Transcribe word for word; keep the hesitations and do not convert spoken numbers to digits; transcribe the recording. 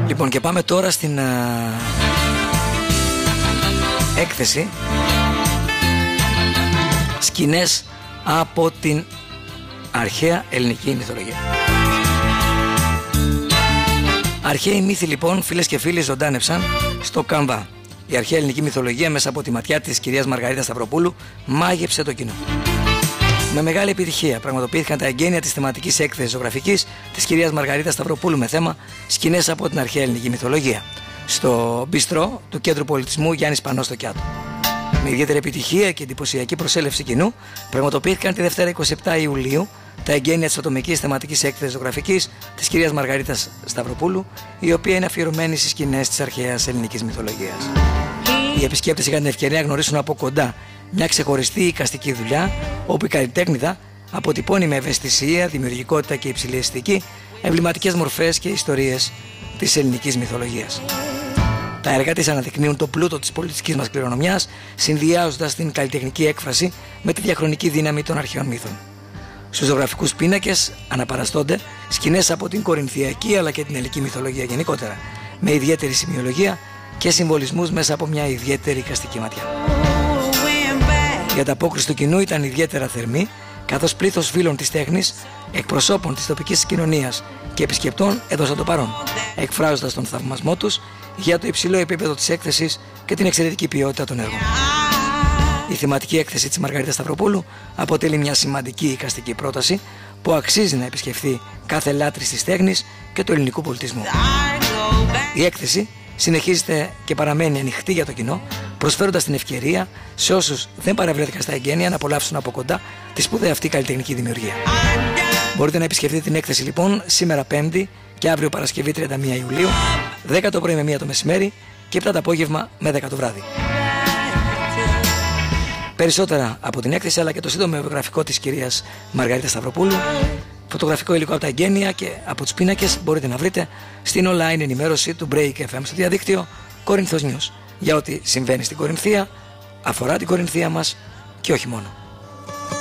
Λοιπόν, και πάμε τώρα στην α, έκθεση σκηνές από την αρχαία ελληνική μυθολογία. Αρχαίοι μύθοι λοιπόν, φίλες και φίλοι, ζωντάνεψαν στο Canva. Η αρχαία ελληνική μυθολογία μέσα από τη ματιά της κυρίας Μαργαρίτας Σταυροπούλου μάγεψε το κοινό. Με μεγάλη επιτυχία πραγματοποιήθηκαν τα εγγένεια της θεματικής έκθεσης ζωγραφικής της κυρίας Μαργαρίτας Σταυροπούλου με θέμα σκηνές από την αρχαία ελληνική μυθολογία στο μπιστρό του Κέντρου Πολιτισμού Γιάννης Πανός στο Κιάτο. Με ιδιαίτερη επιτυχία και εντυπωσιακή προσέλευση κοινού πραγματοποιήθηκαν τη Δευτέρα εικοστή εβδόμη Ιουλίου τα εγγένεια της ατομικής θεματικής έκθεσης ζωγραφικής της κυρίας Μαργαρίτας Σταυροπούλου, η οποία είναι αφιερωμένη στις σκηνές της αρχαίας ελληνικής μυθολογίας. Οι επισκέπτες είχαν την ευκαιρία να γνωρίσουν από κοντά μια ξεχωριστή εικαστική δουλειά, όπου η καλλιτέχνηδα αποτυπώνει με ευαισθησία, δημιουργικότητα και υψηλή αισθητική εμβληματικές μορφές και ιστορίες της ελληνικής μυθολογίας. Τα έργα της αναδεικνύουν το πλούτο της πολιτιστικής μας κληρονομιάς, συνδυάζοντας την καλλιτεχνική έκφραση με τη διαχρονική δύναμη των αρχαίων μύθων. Στους ζωγραφικούς πίνακες αναπαραστώνται σκηνές από την κορινθιακή αλλά και την ελληνική μυθολογία γενικότερα, με ιδιαίτερη σημειολογία και συμβολισμούς μέσα από μια ιδιαίτερη εικαστική ματιά. Η ανταπόκριση του κοινού ήταν ιδιαίτερα θερμή, καθώς πλήθος φίλων της τέχνης, εκπροσώπων της τοπικής κοινωνίας και επισκεπτών έδωσαν το παρόν, εκφράζοντας τον θαυμασμό τους για το υψηλό επίπεδο της έκθεσης και την εξαιρετική ποιότητα των έργων. Η θεματική έκθεση της Μαργαρίτας Σταυροπούλου αποτελεί μια σημαντική εικαστική πρόταση που αξίζει να επισκεφθεί κάθε λάτρης της τέχνης και του ελληνικού πολιτισμού. Η έκθεση συνεχίζεται και παραμένει ανοιχτή για το κοινό, προσφέροντας την ευκαιρία σε όσους δεν παραβρέθηκαν στα εγγένεια να απολαύσουν από κοντά τη σπουδαία αυτή καλλιτεχνική δημιουργία. Μπορείτε να επισκεφτείτε την έκθεση λοιπόν σήμερα Πέμπτη και αύριο Παρασκευή τριάντα μία Ιουλίου, δέκα το πρωί με μία το μεσημέρι και επτά το απόγευμα με δέκα το βράδυ. Περισσότερα από την έκθεση αλλά και το σύντομο βιογραφικό της κυρίας Μαργαρίτας Σταυροπούλου, φωτογραφικό υλικό από τα εγγένεια και από τους πίνακες μπορείτε να βρείτε στην online ενημέρωση του Break εφ εμ στο διαδίκτυο Κορινθός News, για ό,τι συμβαίνει στην Κορινθία, αφορά την Κορινθία μας και όχι μόνο.